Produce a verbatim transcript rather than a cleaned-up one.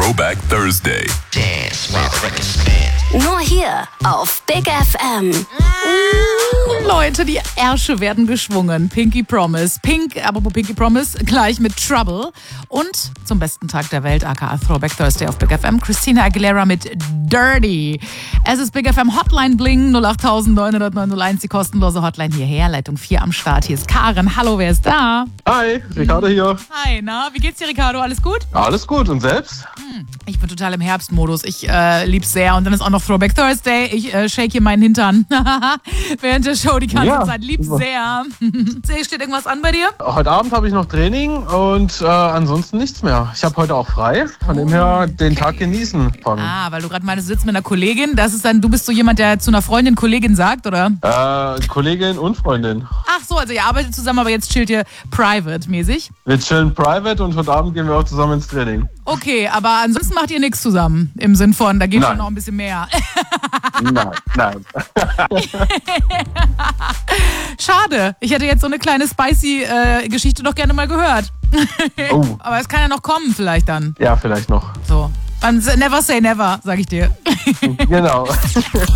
Throwback Thursday. Dance while the record spins. Nur hier auf Big F M. Leute, die Ärsche werden geschwungen. Pinky Promise. Pink, apropos Pinky Promise, gleich mit Trouble. Und zum besten Tag der Welt, aka Throwback Thursday auf Big F M, Christina Aguilera mit Dirty. Es ist Big F M Hotline Bling null acht neun null neun null eins, die kostenlose Hotline hierher. Leitung vier am Start. Hier ist Karen. Hallo, wer ist da? Hi, Ricardo hier. Hi, na, wie geht's dir, Ricardo? Alles gut? Alles gut, und selbst? Ich bin total im Herbstmodus. Ich äh, lieb's sehr. Und dann ist auch noch Throwback Thursday. Ich äh, shake hier meinen Hintern während der Show die ganze Ja, Zeit. Lieb's super. sehr. Steht irgendwas an bei dir? Heute Abend habe ich noch Training und äh, ansonsten nichts mehr. Ich habe heute auch frei, von dem her den Tag genießen. Von, Ah, weil du gerade meinst, du sitzt mit einer Kollegin. Das ist dann, du bist so jemand, der zu einer Freundin Kollegin sagt, oder? äh, Kollegin und Freundin. Ach so, also ihr arbeitet zusammen, aber jetzt chillt ihr private-mäßig. Wir chillen private und heute Abend gehen wir auch zusammen ins Training. Okay, aber ansonsten macht ihr nichts zusammen. Im Sinn von, da geht Nein. schon noch ein bisschen mehr. Nein, nein. Schade. Ich hätte jetzt so eine kleine spicy äh, Geschichte doch gerne mal gehört. Oh, Aber es kann ja noch kommen vielleicht dann. ja, vielleicht noch. So. Never say never, sag ich dir. Genau.